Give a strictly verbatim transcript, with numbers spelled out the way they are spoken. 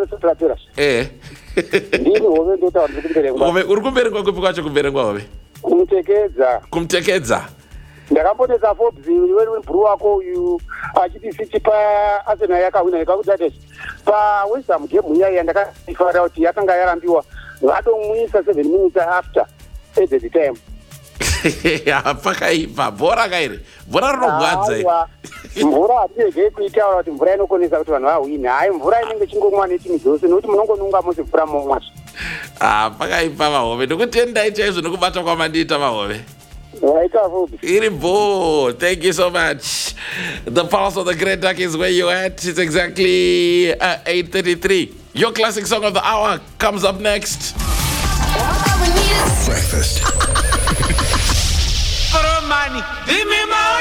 risati rapera Eh. ndini hove ndotaura ndiri kumberengwa. Hove uri kumberengwa kupi kwacho kumberengwa hove? Kumutekedza. Kumtekedza. Ndakambonesa Forbes wewe buru wako uyu achiti siti pa Arsenal yakawina yakakutata pa West Ham game iya ndakafara kuti yakanga yarambiwa vadomwisa seven minutes after at the time. Pakaipa bhora kairi bhora rinorwadza iri. Mvura hatiyege kuitaura kuti mvura inokonesa kuti vanhu vahwine. Hai, mvura inenge chingomwa netimu dzose nokuti munongonunga musi mvura momwacho. Ah, pakaipa mahove ndokutendai chaizvo nokubata kwamandiita mahove. Iribo, thank you so much. The pulse of the Great Duck is where you're at. It's exactly uh, eight thirty-three. Your classic song of the hour comes up next. Breakfast. For money, give me more.